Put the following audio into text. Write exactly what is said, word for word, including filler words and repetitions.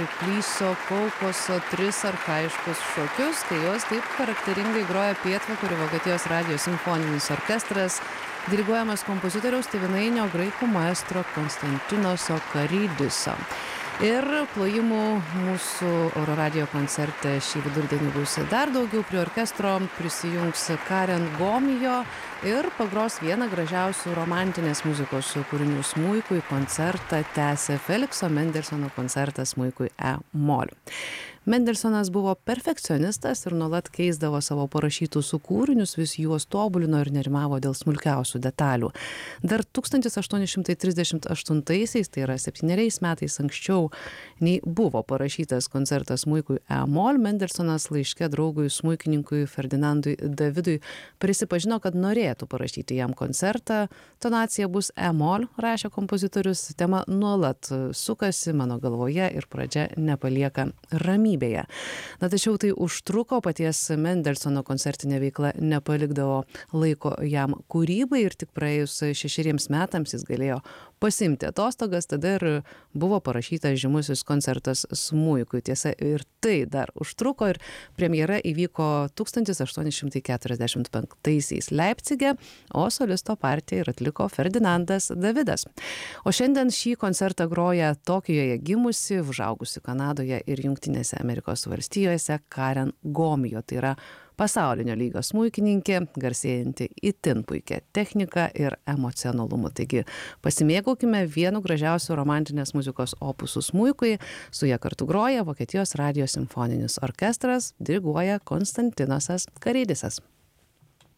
Klyso Kaukoso tris archaiškus šokius, kai juos taip charakteringai groja Pietvakarių Vokietijos radijo simfoninis orkestras, diriguojamas kompozitoriaus tėvynainio graikų maestro Konstantinoso Karidiso. Ir plojimų mūsų Euroradijo koncerte šį vidurdienį bus dar daugiau. Prie orkestro prisijungs Karen Gomijo ir pagros vieną gražiausių romantinės muzikos kūrinių smuikui. Koncertą tęsia Felikso Mendelsono koncertas smuikui E mol. Mendelsonas buvo perfekcionistas ir nuolat keisdavo savo parašytus kūrinius, vis juos tobulino ir nerimavo dėl smulkiausių detalių. Dar tūkstantis aštuoni šimtai trisdešimt aštuntaisiais, tai yra septyneriais metais anksčiau nei buvo parašytas koncertas smuikui E mol, Mendelsonas laiške draugui smuikininkui Ferdinandui Davidui prisipažino, kad norėtų parašyti jam koncertą. Tonacija bus E mol, rašė kompozitorius, tema nuolat sukasi mano galvoje ir pradžia nepalieka ramybės. Na, tačiau tai užtruko, paties Mendelsono koncertinė veikla nepalikdavo laiko jam kūrybai ir tik praėjus šešeriems metams jis galėjo pasimti atostogas, tada ir buvo parašytas žymusis koncertas smuikui. Tiesa, ir tai dar užtruko ir premjera įvyko tūkstantis aštuoni šimtai keturiasdešimt penktaisiais Leipcige, o solisto partiją ir atliko Ferdinandas Davidas. O šiandien šį koncertą groja Tokijuje gimusi, užaugusi Kanadoje ir Jungtinėse Amerikos valstijose Karen Gomijo. Tai yra pasaulinio lygio smuikininkė, garsėjanti itin puikia technika ir emocionalumu. Taigi pasimėgaukime vienu gražiausių romantinės muzikos opusų smuikui. Su ja kartu groja Vokietijos radijo simfoninis orkestras, diriguoja Konstantinosas Karidisas.